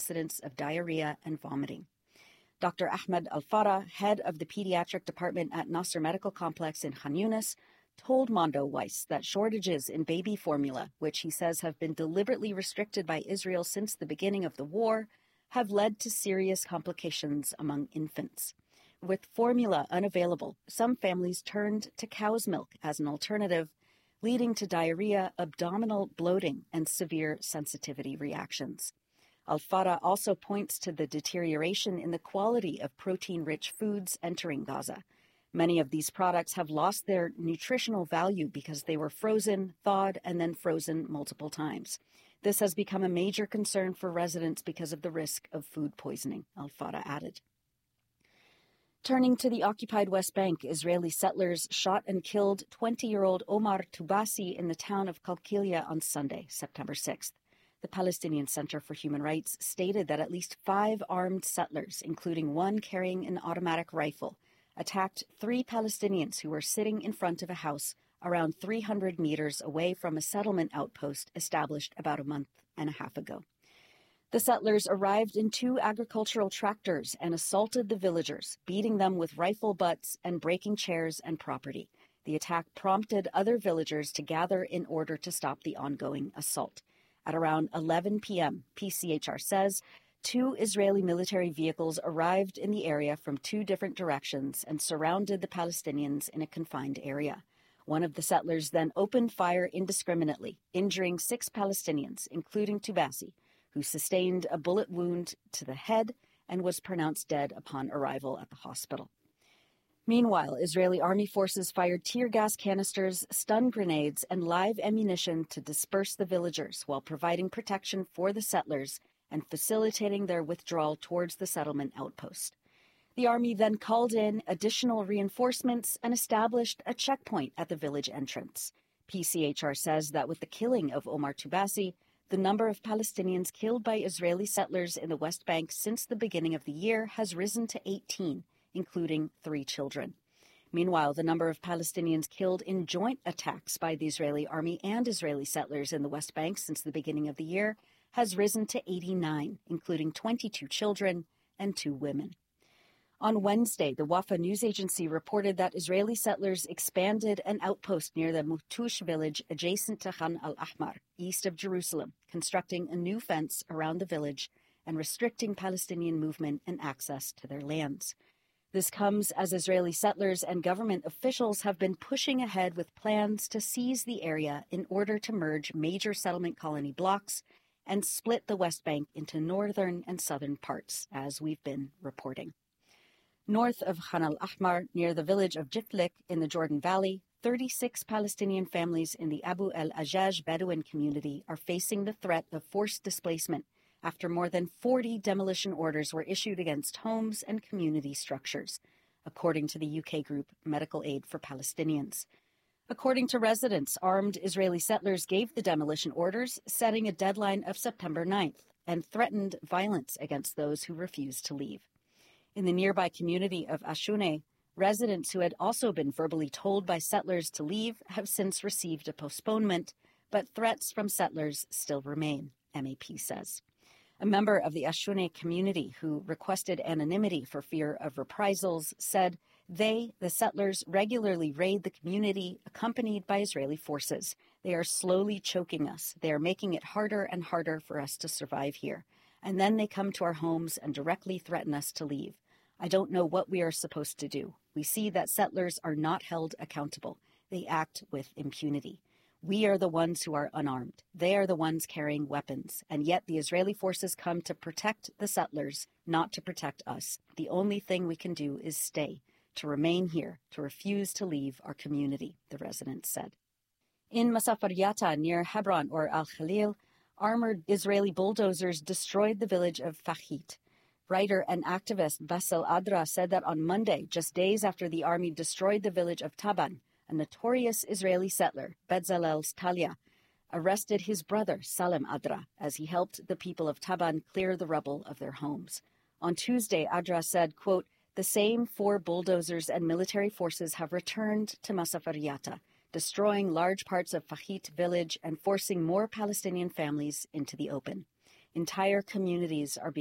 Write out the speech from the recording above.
incidents of diarrhea and vomiting. Dr. Ahmed Al-Farah, head of the pediatric department at Nasser Medical Complex in Khan Yunis, told Mondo Weiss that shortages in baby formula, which he says have been deliberately restricted by Israel since the beginning of the war, have led to serious complications among infants. With formula unavailable, some families turned to cow's milk as an alternative, leading to diarrhea, abdominal bloating, and severe sensitivity reactions. Al-Farah also points to the deterioration in the quality of protein-rich foods entering Gaza. Many of these products have lost their nutritional value because they were frozen, thawed, and then frozen multiple times. This has become a major concern for residents because of the risk of food poisoning, Al-Farah added. Turning to the occupied West Bank, Israeli settlers shot and killed 20-year-old Omar Tubasi in the town of Qalqilia on Sunday, September 6th. The Palestinian Center for Human Rights stated that at least 5 armed settlers, including one carrying an automatic rifle, attacked 3 Palestinians who were sitting in front of a house around 300 meters away from a settlement outpost established about a month and a half ago. The settlers arrived in 2 agricultural tractors and assaulted the villagers, beating them with rifle butts and breaking chairs and property. The attack prompted other villagers to gather in order to stop the ongoing assault. At around 11 p.m., PCHR says, 2 Israeli military vehicles arrived in the area from 2 different directions and surrounded the Palestinians in a confined area. One of the settlers then opened fire indiscriminately, injuring 6 Palestinians, including Tubasi, who sustained a bullet wound to the head and was pronounced dead upon arrival at the hospital. Meanwhile, Israeli army forces fired tear gas canisters, stun grenades, and live ammunition to disperse the villagers while providing protection for the settlers and facilitating their withdrawal towards the settlement outpost. The army then called in additional reinforcements and established a checkpoint at the village entrance. PCHR says that with the killing of Omar Tubasi, the number of Palestinians killed by Israeli settlers in the West Bank since the beginning of the year has risen to 18, including 3 children. Meanwhile, the number of Palestinians killed in joint attacks by the Israeli army and Israeli settlers in the West Bank since the beginning of the year has risen to 89, including 22 children and 2 women. On Wednesday, the Wafa news agency reported that Israeli settlers expanded an outpost near the Mutush village adjacent to Khan al-Ahmar, east of Jerusalem, constructing a new fence around the village and restricting Palestinian movement and access to their lands. This comes as Israeli settlers and government officials have been pushing ahead with plans to seize the area in order to merge major settlement colony blocks and split the West Bank into northern and southern parts, as we've been reporting. North of Khan al-Ahmar, near the village of Jiflik in the Jordan Valley, 36 Palestinian families in the Abu el-Ajaj Bedouin community are facing the threat of forced displacement after more than 40 demolition orders were issued against homes and community structures, according to the UK group Medical Aid for Palestinians. According to residents, armed Israeli settlers gave the demolition orders, setting a deadline of September 9th, and threatened violence against those who refused to leave. In the nearby community of Ashune, residents who had also been verbally told by settlers to leave have since received a postponement, but threats from settlers still remain, MAP says. A member of the Ashune community who requested anonymity for fear of reprisals said they, the settlers, regularly raid the community accompanied by Israeli forces. They are slowly choking us. They are making it harder and harder for us to survive here. And then they come to our homes and directly threaten us to leave. I don't know what we are supposed to do. We see that settlers are not held accountable. They act with impunity. We are the ones who are unarmed. They are the ones carrying weapons. And yet the Israeli forces come to protect the settlers, not to protect us. The only thing we can do is stay, to remain here, to refuse to leave our community, the residents said. In Masafariyata, near Hebron or Al-Khalil, armored Israeli bulldozers destroyed the village of Fahit. Writer and activist Bassel Adra said that on Monday, just days after the army destroyed the village of Taban, a notorious Israeli settler, Bezalel Talia, arrested his brother, Salem Adra, as he helped the people of Taban clear the rubble of their homes. On Tuesday, Adra said, quote, "The same 4 bulldozers and military forces have returned to Masafariyata, destroying large parts of Fahit village and forcing more Palestinian families into the open. Entire communities are